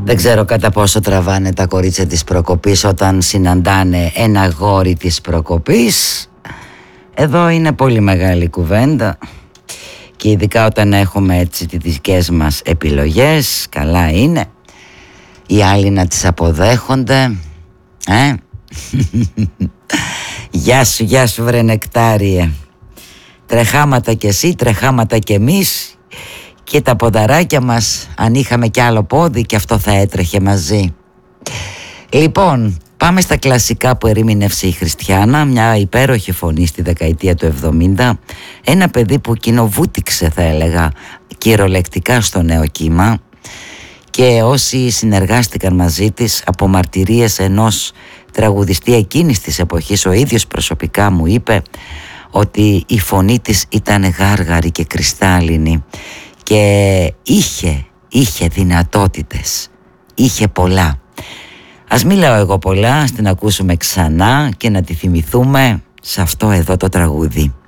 Δεν ξέρω κατά πόσο τραβάνε τα κορίτσια της προκοπής όταν συναντάνε ένα γόρι της προκοπής. Εδώ είναι πολύ μεγάλη κουβέντα. Και ειδικά όταν έχουμε έτσι τις δικές μας επιλογές, καλά είναι οι άλλοι να τις αποδέχονται. Γεια σου βρε νεκτάριε. Τρεχάματα κι εσύ, τρεχάματα κι εμείς. Και τα ποδαράκια μας, αν είχαμε κι άλλο πόδι, και αυτό θα έτρεχε μαζί. Λοιπόν, πάμε στα κλασικά που ερήμινευσε η Χριστιάνα, μια υπέροχη φωνή στη δεκαετία του 70, ένα παιδί που κοινοβούτηξε, θα έλεγα, κυριολεκτικά στο νέο κύμα, και όσοι συνεργάστηκαν μαζί της, από μαρτυρίες ενός τραγουδιστή εκείνης της εποχής, ο ίδιος προσωπικά μου είπε ότι η φωνή της ήταν γάργαρη και κρυστάλλινη και είχε δυνατότητες, είχε πολλά. Ας μην λέω εγώ πολλά, ας την ακούσουμε ξανά και να τη θυμηθούμε σε αυτό εδώ το τραγούδι.